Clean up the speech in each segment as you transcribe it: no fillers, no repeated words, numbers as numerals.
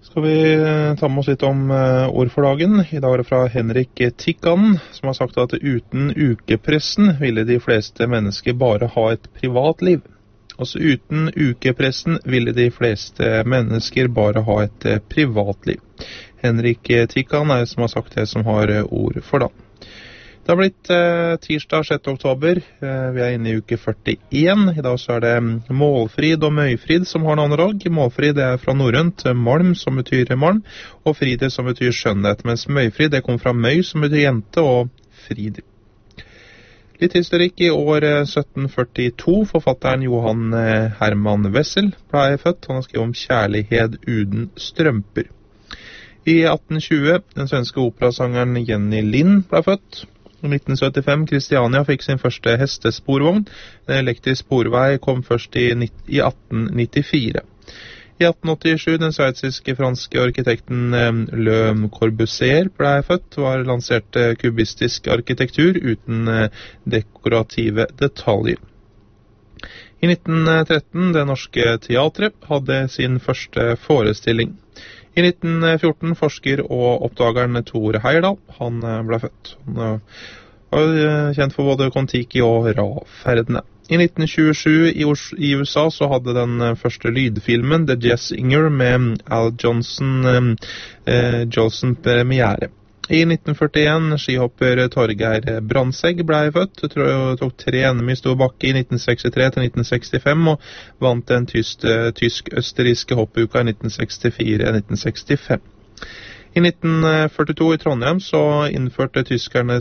Skal vi ta med oss litt om ord for dagen. I dag er det fra Henrik Tikkanen, som har sagt at uten ukepressen ville de fleste mennesker bare ha et privatliv. Altså uten ukepressen ville de fleste mennesker bare ha et privatliv. Henrik Tikkanen er det som har sagt det, som har ord for dagen. Det har blitt tirsdag 6. oktober. Vi er inne i uke 41. I dag så er det Målfrid og Møyfrid som har navnedag. Målfrid er fra norrønt malm, som betyr malm, og Fride som betyr skjønnhet, mens Møyfrid det kom fra Møy, som betyr jente, og Frid. Litt historikk. I år 1742, forfatteren Johan Herman Wessel ble født. Han har skrevet om kjærlighet uten strømper. I 1820, den svenske operasangeren Jenny Lind ble født. I 1975, Kristiania fikk sin første hestesporvogn. En elektrisk sporvei kom først i 1894. I 1887, den sveitsiske-franske arkitekten Le Corbusier ble født, var lansert kubistisk arkitektur uten dekorative detaljer. I 1913, det norske teatret hadde sin første forestilling. I 1914 forsker og oppdageren Thor Heyerdahl, han ble født. Han var kjent for både Kon-Tiki og Ra-ferdene. I 1927 i USA så hadde den første lydfilmen The Jazz Singer med Al Jolson premiere. I 1941 skihopper Torgeir Brandtzæg ble født, tok 3 NM i stor bakke i 1963 til 1965 og vant den tysk-østerrikske hoppuka i 1964-1965. I 1942 i Trondheim så innførte tyskerne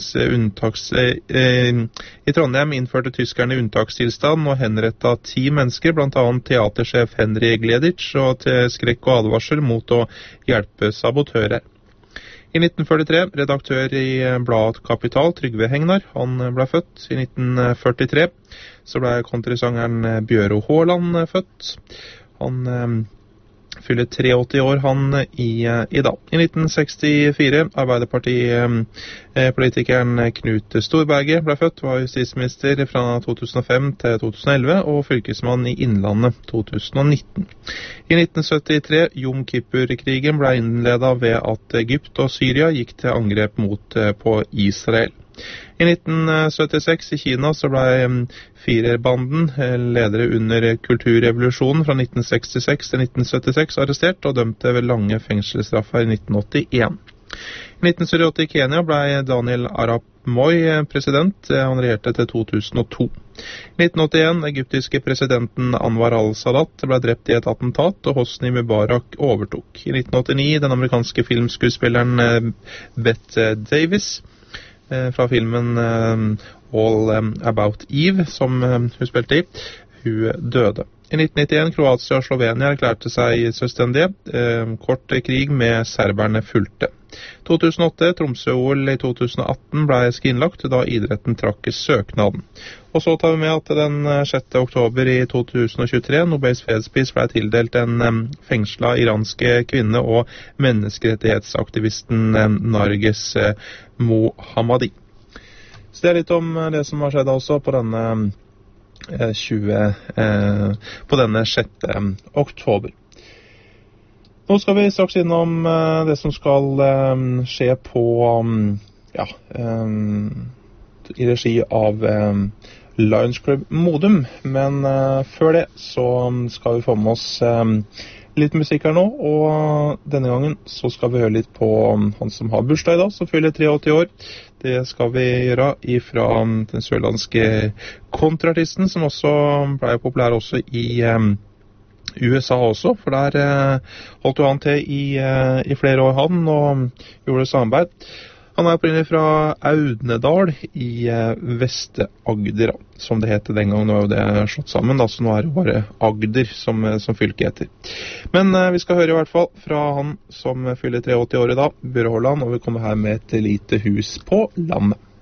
unntakstilstand og henrettet 10 mennesker, blant annet teatersjef Henry Gleditsch, og til skrekk og advarsel mot å hjelpe sabotører. I 1943, redaktør i bladet Kapital, Trygve Hegnar, han ble født. I 1943 så ble countrysangeren Bjøro Haaland født. Han fyller 83 år han i dag. I 1964, Arbeiderpartipolitikeren Knut Storberget ble født, var justisminister fra 2005 til 2011 og fylkesmann i Innlandet 2019. I 1973, Jom Kippur-krigen ble innledet ved at Egypt og Syria gikk til angrep på Israel. I 1976 i Kina så ble firerbanden, ledere under kulturrevolusjonen fra 1966 til 1976, arrestert og dømt til lange fengselsstraffer i 1981. I 1978 i Kenya ble Daniel Arap Moi president. Han regjerte til 2002. I 1981 egyptiske presidenten Anwar al-Sadat ble drept i et attentat, og Hosni Mubarak overtok. I 1989 den amerikanske filmskuespilleren Bette Davis fra filmen All About Eve, som hun spilte i, hun døde. I 1991 Kroatia og Slovenia erklærte seg selvstendige. Kort krig med serberne fulgte. 2008, Tromsø-OL i 2018 ble skrinlagt da idretten trakk søknaden. Og så tar vi med at den 6. oktober i 2023 Nobels fredspris ble tildelt en fengslet iranske kvinne og menneskerettighetsaktivisten Narges Mohammadi. Så det er litt om det som har skjedd også på denne 6. oktober. Nå skal vi straks innom det som skal skje på i regi av Lions Club Modum, men før det så skal vi få med oss litt musikk her nå, og denne gangen så skal vi høre litt på han som har bursdag i dag, som fyller 83 år. Det skal vi gjøre ifra den sørlandske kontraartisten, som også ble populær også i USA også, for der holdt jo han til i flere år han, og gjorde samarbeid. Han er opprinnelig fra Audnedal i Vest-Agder, som det heter den gangen. Nå er jo det slått sammen, da, så nå er det bare Agder som fylke heter. Men vi skal høre i hvert fall fra han som fyller 83 år i dag, Bjøre Haaland, og vi kommer her med et lite hus på landet.